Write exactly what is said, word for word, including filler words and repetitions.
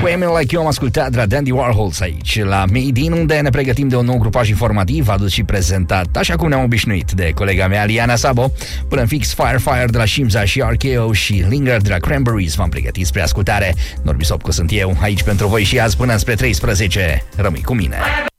După Emil Like You am ascultat de la Dandy Warhols aici la Made In, unde ne pregătim de un nou grupaj informativ adus și prezentat, așa cum ne-am obișnuit, de colega mea Liana Sabo. Până în fix, Fire Fire de la Shimza și R K O și Linger de la Cranberries v-am pregătit spre ascultare. Norbi Sopcu sunt eu, aici pentru voi și azi până spre treisprezece. Rămâi cu mine.